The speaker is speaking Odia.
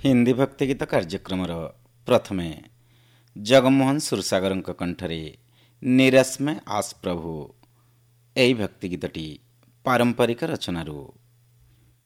ହିନ୍ଦୀ ଭକ୍ତିଗୀତ କାର୍ଯ୍ୟକ୍ରମର ପ୍ରଥମେ ଜଗମୋହନ ସୁରସାଗରଙ୍କ କଣ୍ଠରେ ନିରସ ମେ ଆସ ପ୍ରଭୁ ଏହି ଭକ୍ତିଗୀତଟି ପାରମ୍ପରିକ ରଚନାରୁ।